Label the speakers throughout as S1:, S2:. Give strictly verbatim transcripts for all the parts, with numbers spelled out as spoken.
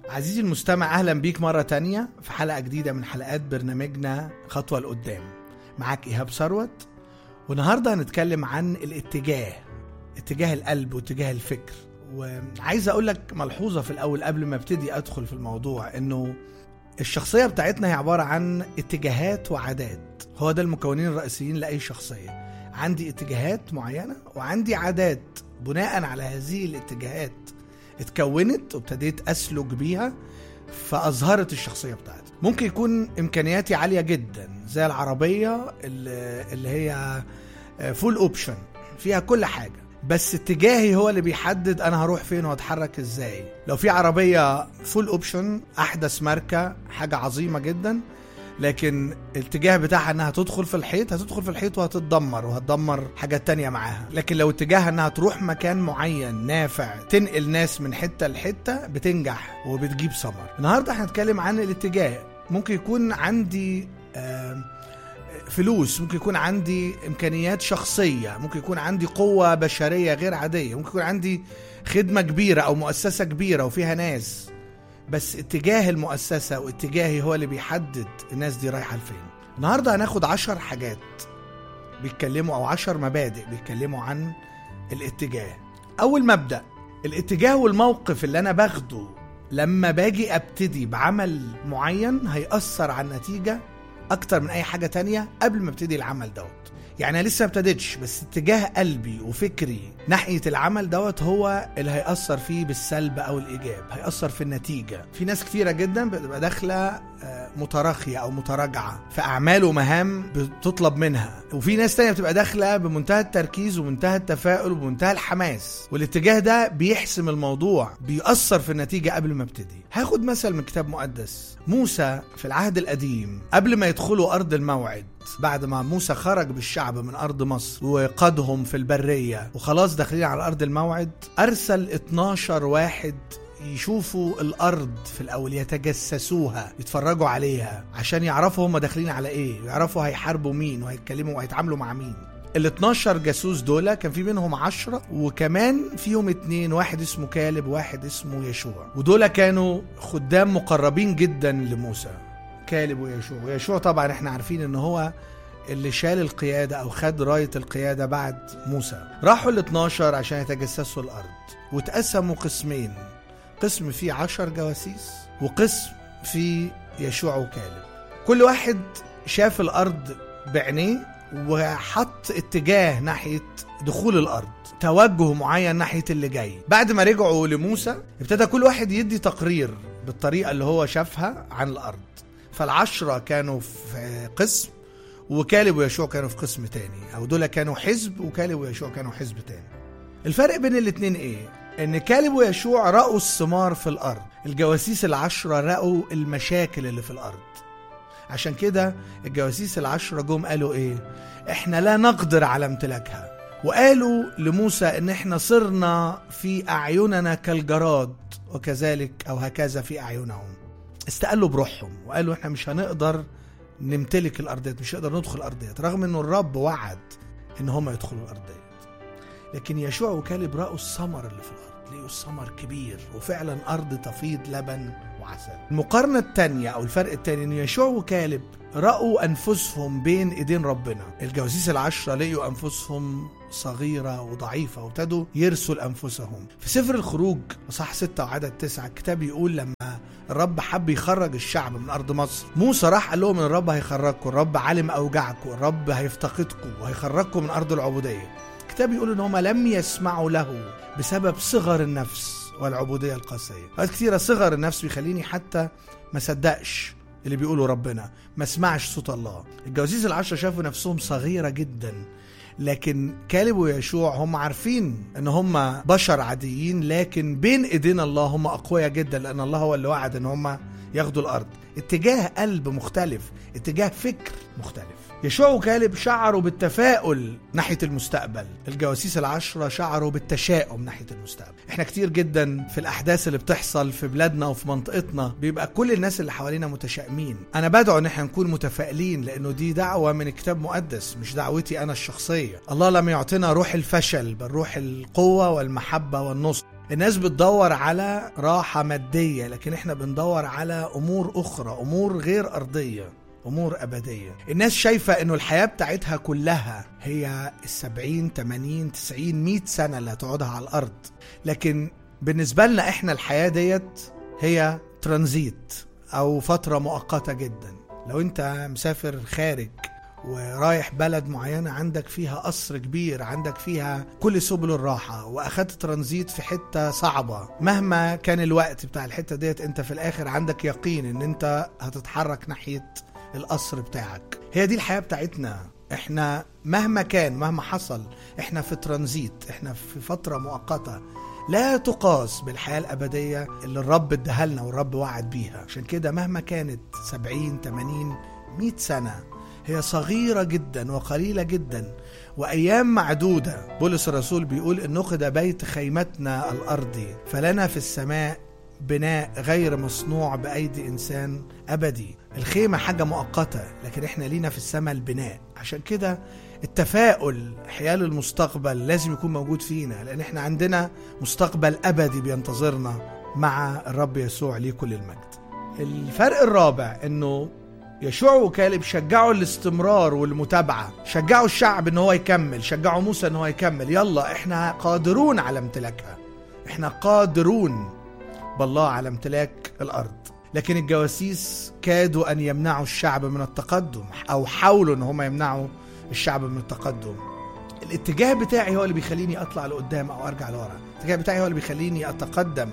S1: عزيزي المستمع، أهلا بيك مرة تانية في حلقة جديدة من حلقات برنامجنا خطوة لقدام. معاك إيهاب ثروت، والنهاردة هنتكلم عن الاتجاه، اتجاه القلب واتجاه الفكر. وعايز أقول لك ملحوظة في الأول قبل ما ابتدي أدخل في الموضوع، إنه الشخصية بتاعتنا هي عبارة عن اتجاهات وعادات. هو ده المكونين الرئيسيين لأي شخصية. عندي اتجاهات معينة وعندي عادات، بناء على هذه الاتجاهات اتكونت وابتديت أسلك بيها فأظهرت الشخصية بتاعتي. ممكن يكون إمكانياتي عالية جدا زي العربية اللي هي فول اوبشن، فيها كل حاجة، بس اتجاهي هو اللي بيحدد أنا هروح فين وهتحرك إزاي. لو في عربية فول اوبشن أحدث ماركة، حاجة عظيمة جدا، لكن الاتجاه بتاعها انها تدخل في الحيط، هتدخل في الحيط وهتتدمر وهتدمر حاجات تانية معاها. لكن لو اتجاهها انها تروح مكان معين نافع، تنقل ناس من حتة لحتة، بتنجح وبتجيب ثمر. النهاردة هنتكلم عن الاتجاه. ممكن يكون عندي فلوس، ممكن يكون عندي امكانيات شخصية، ممكن يكون عندي قوة بشرية غير عادية، ممكن يكون عندي خدمة كبيرة او مؤسسة كبيرة وفيها ناس، بس اتجاه المؤسسة واتجاهي هو اللي بيحدد الناس دي رايحة لفين. النهاردة هناخد عشر حاجات بيتكلموا او عشر مبادئ بيتكلموا عن الاتجاه. اول مبدأ، الاتجاه والموقف اللي انا باخده لما باجي ابتدي بعمل معين هيأثر على النتيجة اكتر من اي حاجة تانية قبل ما ابتدي العمل دوت. يعني أنا لسه ابتديتش، بس اتجاه قلبي وفكري ناحية العمل دوت هو اللي هيأثر فيه بالسلب أو الإيجاب، هيأثر في النتيجة. في ناس كتيرة جدا بتبقى داخلة متراخية أو متراجعة في أعمال ومهام بتطلب منها، وفي ناس تانية بتبقى داخلة بمنتهى التركيز ومنتهى التفاؤل ومنتهى الحماس، والاتجاه ده بيحسم الموضوع، بيأثر في النتيجة قبل ما ابتدي. هاخد مثل من كتاب مقدس. موسى في العهد القديم قبل ما يدخلوا أرض الموعد، بعد ما موسى خرج بالشعب من أرض مصر وقادهم في البرية وخلاص داخلين على أرض الموعد، أرسل اتناشر واحد يشوفوا الأرض في الأول، يتجسسوها، يتفرجوا عليها عشان يعرفوا هم داخلين على إيه، يعرفوا هيحاربوا مين وهيتكلموا وهيتعاملوا مع مين. الاتناشر جاسوس دول كان في منهم عشرة، وكمان فيهم اتنين، واحد اسمه كالب وواحد اسمه يشوع، ودول كانوا خدام مقربين جدا لموسى، كالب ويشوع. ويشوع طبعا احنا عارفين ان هو اللي شال القيادة او خد راية القيادة بعد موسى. راحوا الاتناشر عشان يتجسسوا الارض، وتقسموا قسمين، قسم فيه عشر جواسيس وقسم فيه يشوع وكالب. كل واحد شاف الارض بعينيه وحط اتجاه ناحية دخول الارض، توجه معين ناحية اللي جاي. بعد ما رجعوا لموسى ابتدى كل واحد يدي تقرير بالطريقة اللي هو شافها عن الارض. فالعشرة كانوا في قسم، وكالب ويشوع كانوا في قسم تاني، او دول كانوا حزب وكالب ويشوع كانوا حزب تاني. الفرق بين الاتنين ايه؟ ان كالب ويشوع رأوا الثمار في الارض، الجواسيس العشرة رأوا المشاكل اللي في الارض. عشان كده الجواسيس العشرة جم قالوا ايه؟ احنا لا نقدر على امتلاكها، وقالوا لموسى ان احنا صرنا في اعيننا كالجراد وكذلك او هكذا في اعينهم. استقلوا بروحهم وقالوا احنا مش هنقدر نمتلك الارضيات، مش هنقدر ندخل الارضيات، رغم انه الرب وعد ان هم يدخلوا الارضيات. لكن يشوع وكالب رأوا الثمر اللي في الارض، لقوا الثمر كبير وفعلا ارض تفيض لبن وعسل. المقارنة التانية او الفرق التاني ان يشوع وكالب رأوا انفسهم بين ايدين ربنا. الجواسيس العشرة لقوا انفسهم صغيرة وضعيفة وابتدوا يرسوا لأنفسهم. في سفر الخروج صح ستة وعدد تسعة الكتاب يقول لما الرب حب يخرج الشعب من أرض مصر، موسى راح قال لهم إن الرب هيخرجكم، الرب علم أوجعكم، الرب هيفتقدكم وهيخرجكم من أرض العبودية. الكتاب يقول إن هم لم يسمعوا له بسبب صغر النفس والعبودية القاسية. وقت كتيرة صغر النفس بيخليني حتى ما صدقش اللي بيقولوا ربنا، ما اسمعش صوت الله. الجواسيس العشرة شافوا نفسهم صغيرة جدا، لكن كالب ويشوع هم عارفين ان هم بشر عاديين، لكن بين ايدين الله هم اقوياء جدا، لان الله هو اللي وعد ان هم ياخدوا الارض. اتجاه قلب مختلف، اتجاه فكر مختلف. يشوع وكالب شعروا بالتفاؤل ناحية المستقبل، الجواسيس العشرة شعروا بالتشاؤم ناحية المستقبل. احنا كتير جدا في الأحداث اللي بتحصل في بلادنا وفي منطقتنا بيبقى كل الناس اللي حوالينا متشائمين. أنا بدعو ان احنا نكون متفائلين، لأنه دي دعوة من كتاب مقدس، مش دعوتي أنا الشخصية. الله لم يعطينا روح الفشل، بل روح القوة والمحبة والنصر. الناس بتدور على راحة مادية، لكن احنا بندور على امور اخرى، امور غير ارضية، امور ابدية. الناس شايفة انه الحياة بتاعتها كلها هي السبعين تمانين تسعين مئة سنة اللي هتقعدها على الارض، لكن بالنسبة لنا احنا الحياة ديت هي ترانزيت او فترة مؤقتة جدا. لو انت مسافر خارج ورايح بلد معينة عندك فيها قصر كبير، عندك فيها كل سبل الراحة، واخدت ترانزيت في حتة صعبة، مهما كان الوقت بتاع الحتة ديت انت في الاخر عندك يقين ان انت هتتحرك ناحية القصر بتاعك. هي دي الحياة بتاعتنا، احنا مهما كان مهما حصل احنا في ترانزيت، احنا في فترة مؤقتة لا تقاس بالحياة الأبدية اللي الرب ادهلنا والرب وعد بيها. عشان كده مهما كانت سبعين تمانين مئة سنة هي صغيرة جدا وقليلة جدا وأيام معدودة. بولس الرسول بيقول إن نقد بيت خيمتنا الأرضي فلنا في السماء بناء غير مصنوع بأيدي إنسان أبدي. الخيمة حاجة مؤقتة، لكن إحنا لينا في السماء البناء. عشان كده التفاؤل حيال المستقبل لازم يكون موجود فينا، لأن إحنا عندنا مستقبل أبدي بينتظرنا مع الرب يسوع ليه كل المجد. الفرق الرابع إنه يشوع وكالب شجعوا الاستمرار والمتابعة، شجعوا الشعب إنه هو يكمل، شجعوا موسى إنه هو يكمل. يلا إحنا قادرون على امتلاكها، إحنا قادرون بالله على امتلاك الأرض. لكن الجواسيس كادوا أن يمنعوا الشعب من التقدم، أو حاولوا أن هم يمنعوا الشعب من التقدم. الاتجاه بتاعي هو اللي بيخليني أطلع لقدام أو أرجع لورا، الاتجاه بتاعي هو اللي بيخليني أتقدم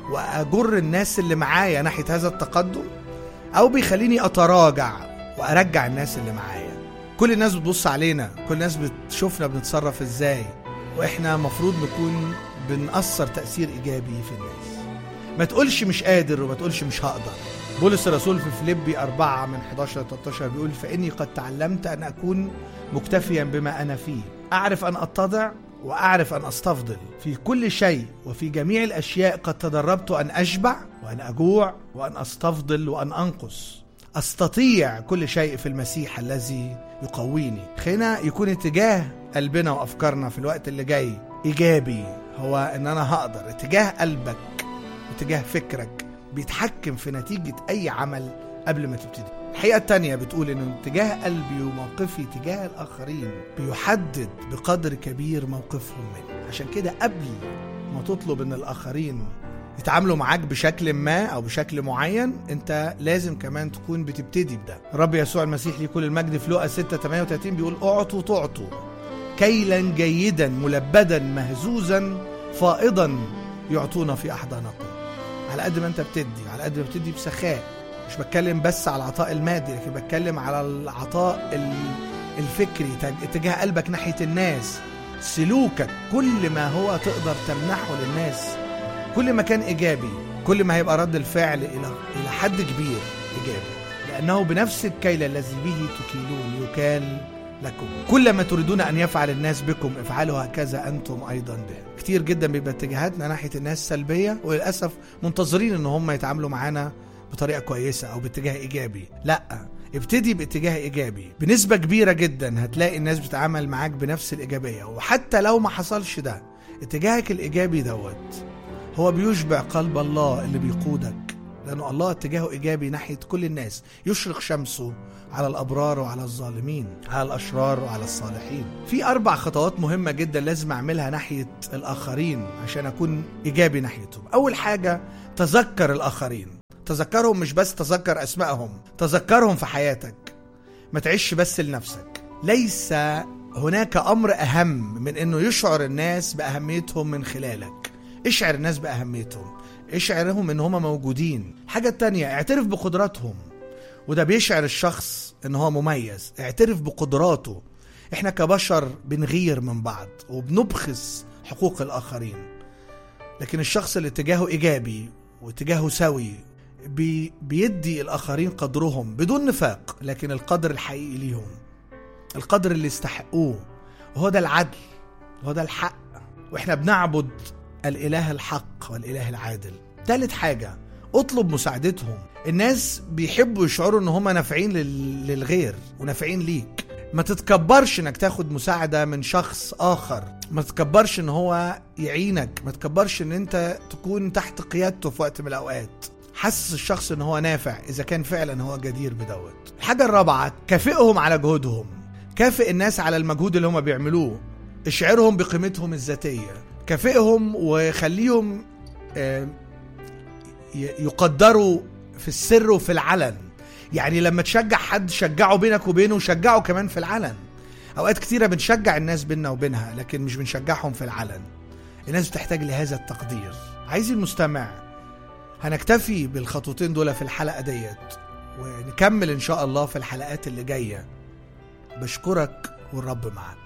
S1: وأجر الناس اللي معايا ناحية هذا التقدم، أو بيخليني أتراجع وأرجع الناس اللي معايا. كل الناس بتبص علينا، كل الناس بتشوفنا بنتصرف إزاي، وإحنا مفروض نكون بنأثر تأثير إيجابي في الناس. ما تقولش مش قادر وما تقولش مش هقدر. بولس الرسول في فيليبي أربعة من حداشر تلتاشر بيقول فإني قد تعلمت أن أكون مكتفيا بما أنا فيه، أعرف أن أتضع وأعرف أن أستفضل في كل شيء، وفي جميع الأشياء قد تدربت أن أشبع وأن أجوع وأن أستفضل وأن أنقص. أستطيع كل شيء في المسيح الذي يقويني. خلينا يكون اتجاه قلبنا وأفكارنا في الوقت اللي جاي إيجابي، هو أن أنا هقدر. اتجاه قلبك واتجاه فكرك بيتحكم في نتيجة أي عمل قبل ما تبتدي. الحقيقة التانية بتقول إن اتجاه قلبي وموقفي تجاه الآخرين بيحدد بقدر كبير موقفهم مني. عشان كده قبل ما تطلب إن الآخرين يتعاملوا معاك بشكل ما أو بشكل معين، أنت لازم كمان تكون بتبتدي بده. الرب يسوع المسيح ليه كل المجد في لوقا ستة ثمانية وثلاثين بيقول أعطوا تعطوا كيلا جيدا ملبدا مهزوزا فائضا يعطونا في أحضانكم. على قد ما انت بتدي، على قد ما بتدي بسخاء. مش بتكلم بس على العطاء المادي، لكن بتكلم على العطاء الفكري، اتجاه قلبك ناحية الناس، سلوكك، كل ما هو تقدر تمنحه للناس كل ما كان إيجابي، كل ما هيبقى رد الفعل إلى إلى حد كبير إيجابي، لأنه بنفس الكيل الذي به تكيلون يكال لكم. كل ما تريدون أن يفعل الناس بكم افعلوا هكذا أنتم أيضا به. كتير جدا بيبقى اتجاهاتنا ناحية الناس سلبية، وللأسف منتظرين ان هم يتعاملوا معانا بطريقة كويسة أو باتجاه إيجابي. لا، ابتدي باتجاه إيجابي. بنسبة كبيرة جدا هتلاقي الناس بتعامل معاك بنفس الإيجابية. وحتى لو ما حصلش ده، اتجاهك الإيجابي دوت هو بيشبع قلب الله اللي بيقودك، لأنه الله اتجاهه إيجابي ناحية كل الناس، يشرق شمسه على الأبرار وعلى الظالمين، على الأشرار وعلى الصالحين. في أربع خطوات مهمة جدا لازم أعملها ناحية الآخرين عشان أكون إيجابي ناحيتهم. أول حاجة، تذكر الآخرين. تذكرهم، مش بس تذكر أسمائهم، تذكرهم في حياتك. ما تعيش بس لنفسك. ليس هناك أمر أهم من أنه يشعر الناس بأهميتهم من خلالك. اشعر الناس بأهميتهم، اشعرهم ان هم موجودين. حاجة تانية، اعترف بقدراتهم، وده بيشعر الشخص ان هو مميز. اعترف بقدراته. احنا كبشر بنغير من بعض وبنبخس حقوق الآخرين، لكن الشخص اللي اتجاهه إيجابي واتجاهه سوي بي بيدي الآخرين قدرهم بدون نفاق، لكن القدر الحقيقي ليهم، القدر اللي يستحقوه، وهو ده العدل، وهو ده الحق. واحنا بنعبد الإله الحق والإله العادل. ثالث حاجة، اطلب مساعدتهم. الناس بيحبوا يشعروا ان هم نافعين للغير ونافعين ليك. ما تتكبرش انك تاخد مساعدة من شخص اخر، ما تتكبرش ان هو يعينك، ما تتكبرش ان انت تكون تحت قيادته في وقت من الاوقات. حسس الشخص ان هو نافع اذا كان فعلا هو جدير بدوت. الحاجة الرابعة، كافئهم على جهودهم. كافئ الناس على المجهود اللي هم بيعملوه، اشعرهم بقيمتهم الذاتية، كافئهم وخليهم يقدروا في السر وفي العلن. يعني لما تشجع حد شجعه بينك وبينه، شجعه كمان في العلن. اوقات كتيرة بنشجع الناس بيننا وبينها لكن مش بنشجعهم في العلن. الناس بتحتاج لهذا التقدير. عايزي المستمع، هنكتفي بالخطوتين دول في الحلقة ديت ونكمل ان شاء الله في الحلقات اللي جاية. بشكرك والرب معك.